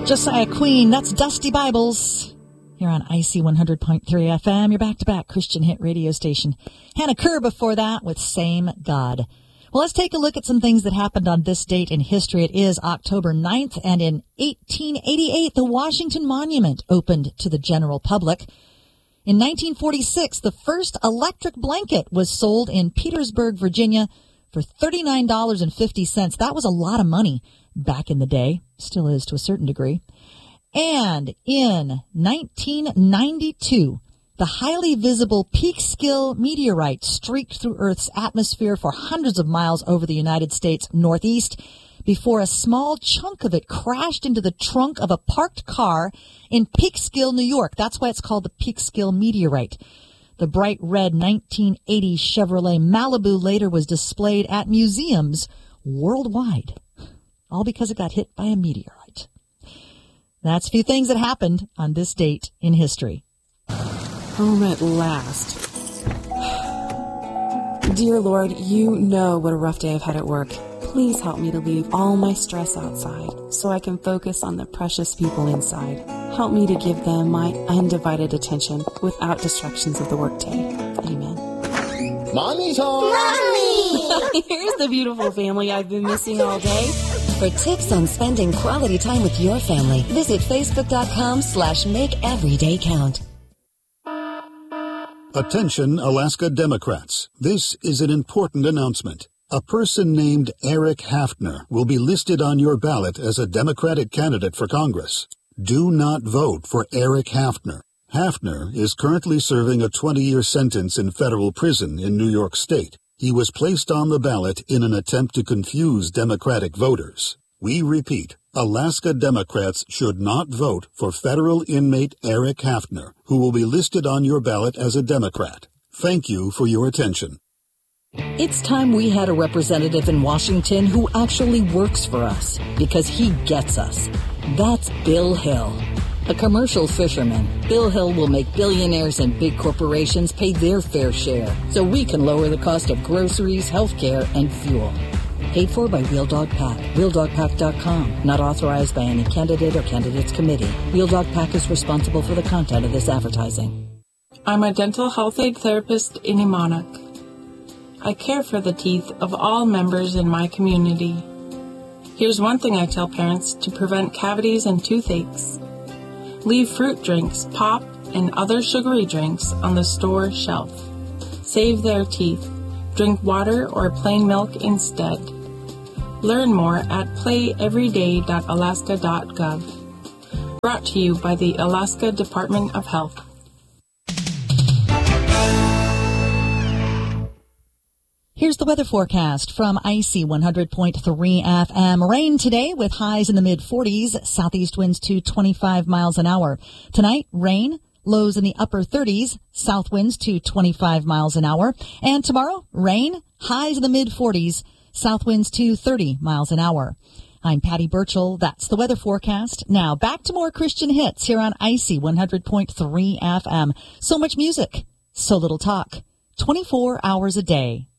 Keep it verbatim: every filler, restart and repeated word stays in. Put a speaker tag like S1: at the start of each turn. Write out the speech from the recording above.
S1: Josiah Queen, that's Dusty Bibles. Here on I C one hundred point three F M, your back-to-back Christian hit radio station. Hannah Kerr before that with Same God. Well, let's take a look at some things that happened on this date in history. It is October ninth, and in eighteen eighty-eight, the Washington Monument opened to the general public. In nineteen forty-six, the first electric blanket was sold in Petersburg, Virginia for thirty-nine dollars and fifty cents. That was a lot of money back in the day. Still is to a certain degree. And in nineteen ninety-two, the highly visible Peekskill meteorite streaked through Earth's atmosphere for hundreds of miles over the United States northeast before a small chunk of it crashed into the trunk of a parked car in Peekskill, New York. That's why it's called the Peekskill meteorite. The bright red nineteen eighty Chevrolet Malibu later was displayed at museums worldwide, all because it got hit by a meteorite. That's a few things that happened on this date in history.
S2: Home at last. Dear Lord, you know what a rough day I've had at work. Please help me to leave all my stress outside so I can focus on the precious people inside. Help me to give them my undivided attention without distractions of the workday. Amen.
S3: Mommy's home!
S2: Mommy! Here's the beautiful family I've been missing all day.
S4: For tips on spending quality time with your family, visit facebook.com slash make every day count.
S5: Attention, Alaska Democrats. This is an important announcement. A person named Eric Haftner will be listed on your ballot as a Democratic candidate for Congress. Do not vote for Eric Haftner. Haftner is currently serving a twenty-year sentence in federal prison in New York State. He was placed on the ballot in an attempt to confuse Democratic voters. We repeat, Alaska Democrats should not vote for federal inmate Eric Haftner, who will be listed on your ballot as a Democrat. Thank you for your attention.
S1: It's time we had a representative in Washington who actually works for us, because he gets us. That's Bill Hill. A commercial fisherman, Bill Hill will make billionaires and big corporations pay their fair share so we can lower the cost of groceries, health care, and fuel. Paid for by Real Dog Pack. Real Dog Pack dot com. Not authorized by any candidate or candidates committee. Real Dog Pack is responsible for the content of this advertising.
S6: I'm a dental health aid therapist in Imanak. I care for the teeth of all members in my community. Here's one thing I tell parents to prevent cavities and toothaches. Leave fruit drinks, pop, and other sugary drinks on the store shelf. Save their teeth. Drink water or plain milk instead. Learn more at play everyday dot alaska dot gov. Brought to you by the Alaska Department of Health.
S1: Here's the weather forecast from I C one hundred point three F M. Rain today with highs in the mid-forties, southeast winds to twenty-five miles an hour. Tonight, rain, lows in the upper thirties, south winds to twenty-five miles an hour. And tomorrow, rain, highs in the mid-forties, south winds to thirty miles an hour. I'm Patty Burchell. That's the weather forecast. Now, back to more Christian hits here on I C one hundred point three F M. So much music, so little talk. twenty-four hours a day.